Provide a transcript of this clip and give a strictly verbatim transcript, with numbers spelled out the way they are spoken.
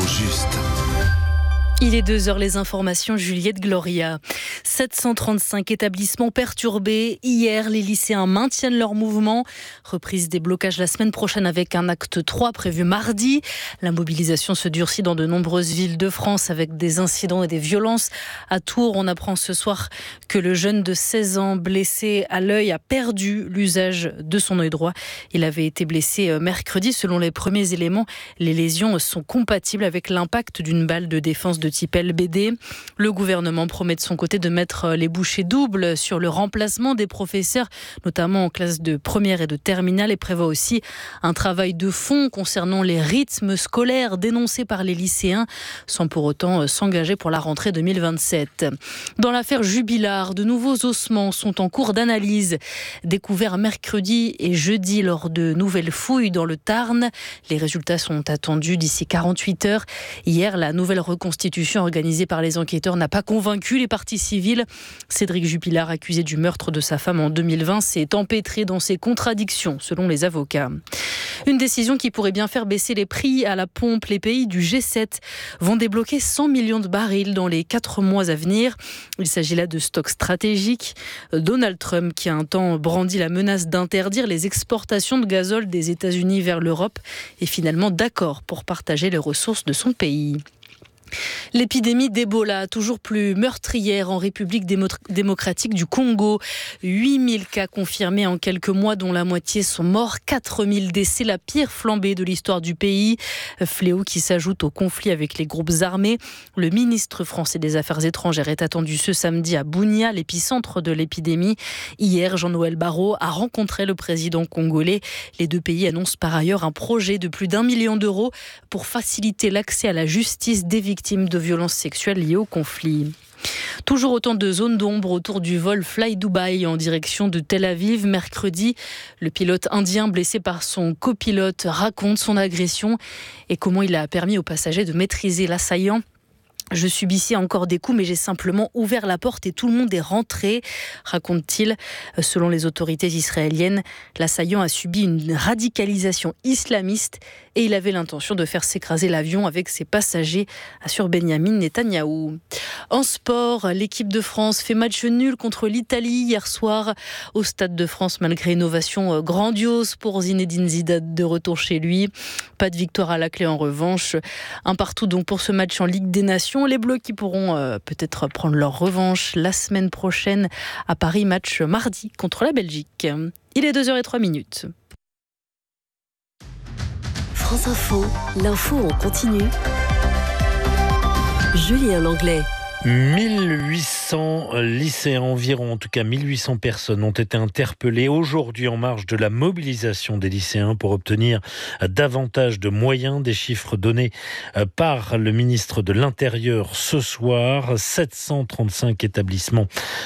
juste. Il est deux heures, les informations, Juliette Gloria. sept cent trente-cinq établissements perturbés. Hier, les lycéens maintiennent leur mouvement. Reprise des blocages la semaine prochaine avec un acte trois prévu mardi. La mobilisation se durcit dans de nombreuses villes de France avec des incidents et des violences. À Tours, on apprend ce soir que le jeune de seize ans blessé à l'œil a perdu l'usage de son œil droit. Il avait été blessé mercredi. Selon les premiers éléments, les lésions sont compatibles avec l'impact d'une balle de défense de type L B D. Le gouvernement promet de son côté de mettre les bouchées doubles sur le remplacement des professeurs, notamment en classe de première et de terminale, et prévoit aussi un travail de fond concernant les rythmes scolaires dénoncés par les lycéens, sans pour autant s'engager pour la rentrée deux mille vingt-sept. Dans l'affaire Jubilard, de nouveaux ossements sont en cours d'analyse. Découverts mercredi et jeudi lors de nouvelles fouilles dans le Tarn. Les résultats sont attendus d'ici quarante-huit heures. Hier, la nouvelle reconstitution organisée par les enquêteurs n'a pas convaincu les parties civiles. Cédric Jubilard, accusé du meurtre de sa femme en deux mille vingt, s'est empêtré dans ses contradictions, selon les avocats. Une décision qui pourrait bien faire baisser les prix à la pompe. Les pays du G sept vont débloquer cent millions de barils dans les quatre mois à venir. Il s'agit là de stocks stratégiques. Donald Trump, qui a un temps brandi la menace d'interdire les exportations de gazole des États-Unis vers l'Europe, est finalement d'accord pour partager les ressources de son pays. L'épidémie d'Ebola, toujours plus meurtrière en République démo- démocratique du Congo. huit mille cas confirmés en quelques mois, dont la moitié sont morts. quatre mille décès, la pire flambée de l'histoire du pays. Fléau qui s'ajoute au conflit avec les groupes armés. Le ministre français des Affaires étrangères est attendu ce samedi à Bunia, l'épicentre de l'épidémie. Hier, Jean-Noël Barrot a rencontré le président congolais. Les deux pays annoncent par ailleurs un projet de plus d'un million d'euros pour faciliter l'accès à la justice des victimes de violences sexuelles liées au conflit. Toujours autant de zones d'ombre autour du vol Fly Dubai en direction de Tel Aviv. Mercredi, le pilote indien blessé par son copilote raconte son agression et comment il a permis aux passagers de maîtriser l'assaillant. Je subissais encore des coups, mais j'ai simplement ouvert la porte et tout le monde est rentré, raconte-t-il. Selon les autorités israéliennes, l'assaillant a subi une radicalisation islamiste et il avait l'intention de faire s'écraser l'avion avec ses passagers, assure Benyamin Netanyahou. En sport, l'équipe de France fait match nul contre l'Italie hier soir au Stade de France, malgré une ovation grandiose pour Zinedine Zidane de retour chez lui. Pas de victoire à la clé en revanche. Un partout donc pour ce match en Ligue des Nations. Les Bleus qui pourront euh, peut-être prendre leur revanche la semaine prochaine à Paris, match mardi contre la Belgique. Il est deux heures zéro trois minutes. France Info, l'info en continu. Julien Langlais. mille huit cents lycéens environ, en tout cas mille huit cents personnes ont été interpellées aujourd'hui en marge de la mobilisation des lycéens pour obtenir davantage de moyens, des chiffres donnés par le ministre de l'Intérieur ce soir. sept cent trente-cinq établissements